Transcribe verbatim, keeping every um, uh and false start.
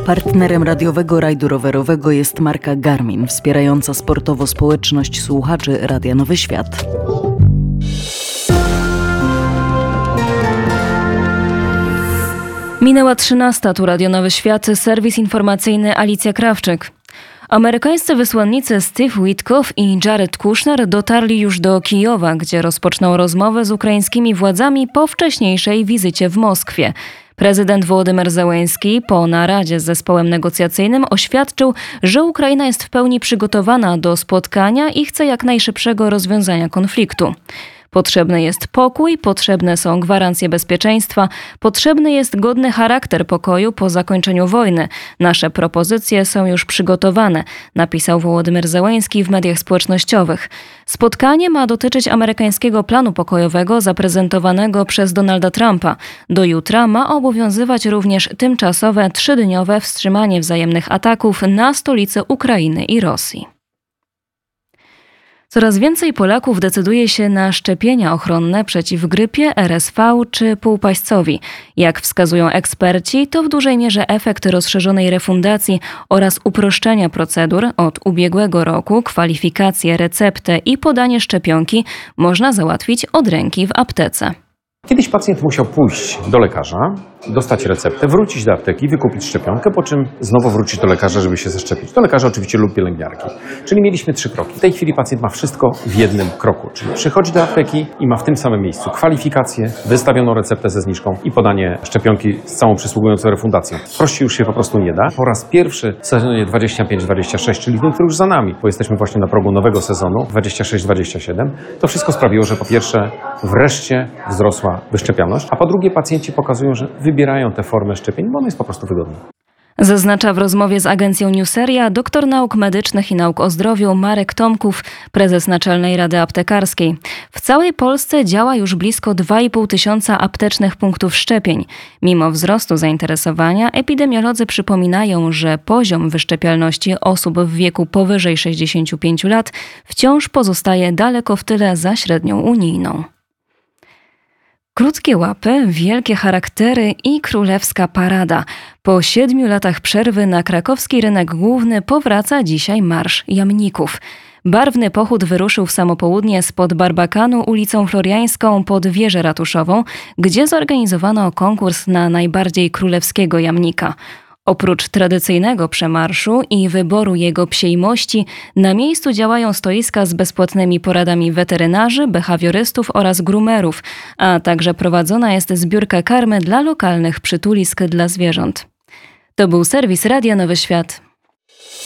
Partnerem radiowego rajdu rowerowego jest marka Garmin, wspierająca sportowo społeczność słuchaczy Radia Nowy Świat. Minęła trzynasta, tu Radio Nowy Świat, serwis informacyjny Alicja Krawczyk. Amerykańscy wysłannicy Steve Witkoff i Jared Kushner dotarli już do Kijowa, gdzie rozpoczną rozmowę z ukraińskimi władzami po wcześniejszej wizycie w Moskwie. Prezydent Wołodymyr Zełenski po naradzie z zespołem negocjacyjnym oświadczył, że Ukraina jest w pełni przygotowana do spotkania i chce jak najszybszego rozwiązania konfliktu. Potrzebny jest pokój, potrzebne są gwarancje bezpieczeństwa, potrzebny jest godny charakter pokoju po zakończeniu wojny. Nasze propozycje są już przygotowane, napisał Wołodymyr Zełenski w mediach społecznościowych. Spotkanie ma dotyczyć amerykańskiego planu pokojowego zaprezentowanego przez Donalda Trumpa. Do jutra ma obowiązywać również tymczasowe trzydniowe wstrzymanie wzajemnych ataków na stolice Ukrainy i Rosji. Coraz więcej Polaków decyduje się na szczepienia ochronne przeciw grypie, R S V czy półpaścowi. Jak wskazują eksperci, to w dużej mierze efekt rozszerzonej refundacji oraz uproszczenia procedur. Od ubiegłego roku kwalifikację, receptę i podanie szczepionki można załatwić od ręki w aptece. Kiedyś pacjent musiał pójść do lekarza, dostać receptę, wrócić do apteki, wykupić szczepionkę, po czym znowu wrócić do lekarza, żeby się zaszczepić. Do lekarza oczywiście lub pielęgniarki. Czyli mieliśmy trzy kroki. W tej chwili pacjent ma wszystko w jednym kroku. Czyli przychodzi do apteki i ma w tym samym miejscu kwalifikację, wystawioną receptę ze zniżką i podanie szczepionki z całą przysługującą refundacją. Prościej już się po prostu nie da. Po raz pierwszy w sezonie dwadzieścia pięć dwadzieścia sześć, czyli w tym, który już za nami, bo jesteśmy właśnie na progu nowego sezonu dwadzieścia sześć dwadzieścia siedem, to wszystko sprawiło, że po pierwsze wreszcie wzrosła wyszczepialność, a po drugie pacjenci pokazują, że wybierają tę formę szczepień, bo ona jest po prostu wygodna. Zaznacza w rozmowie z agencją Newseria doktor nauk medycznych i nauk o zdrowiu Marek Tomków, prezes Naczelnej Rady Aptekarskiej. W całej Polsce działa już blisko dwa i pół tysiąca aptecznych punktów szczepień. Mimo wzrostu zainteresowania, epidemiolodzy przypominają, że poziom wyszczepialności osób w wieku powyżej sześćdziesięciu pięciu lat wciąż pozostaje daleko w tyle za średnią unijną. Krótkie łapy, wielkie charaktery i królewska parada. Po siedmiu latach przerwy na krakowski rynek główny powraca dzisiaj Marsz Jamników. Barwny pochód wyruszył w samo południe spod Barbakanu ulicą Floriańską pod wieżę ratuszową, gdzie zorganizowano konkurs na najbardziej królewskiego jamnika. Oprócz tradycyjnego przemarszu i wyboru jego psiej mości, na miejscu działają stoiska z bezpłatnymi poradami weterynarzy, behawiorystów oraz groomerów, a także prowadzona jest zbiórka karmy dla lokalnych przytulisk dla zwierząt. To był serwis Radia Nowy Świat.